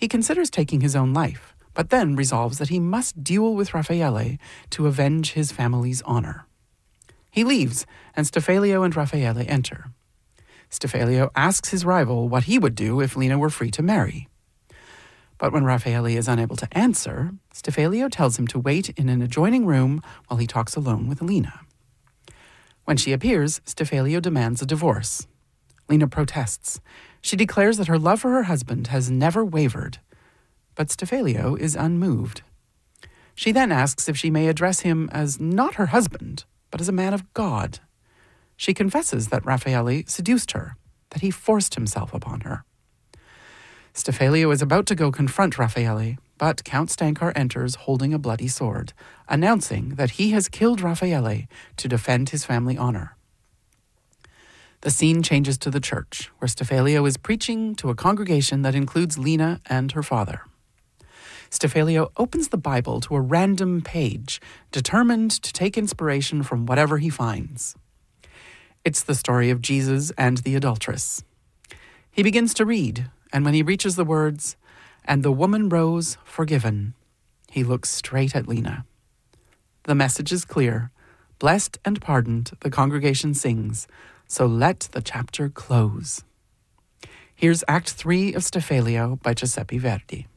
He considers taking his own life, but then resolves that he must duel with Raffaele to avenge his family's honor. He leaves, and Staffelio and Raffaele enter. Staffelio asks his rival what he would do if Lina were free to marry. But when Raffaele is unable to answer, Staffelio tells him to wait in an adjoining room while he talks alone with Lina. When she appears, Staffelio demands a divorce. Lina protests. She declares that her love for her husband has never wavered. But Staffelio is unmoved. She then asks if she may address him as not her husband, but as a man of God. She confesses that Raffaele seduced her, that he forced himself upon her. Staffelio is about to go confront Raffaele, but Count Stancar enters holding a bloody sword, announcing that he has killed Raffaele to defend his family honor. The scene changes to the church, where Staffelio is preaching to a congregation that includes Lina and her father. Staffelio opens the Bible to a random page, determined to take inspiration from whatever he finds. It's the story of Jesus and the adulteress. He begins to read, and when he reaches the words, "And the woman rose, forgiven," he looks straight at Lina. The message is clear. Blessed and pardoned, the congregation sings, so let the chapter close. Here's Act 3 of Staffelio by Giuseppe Verdi.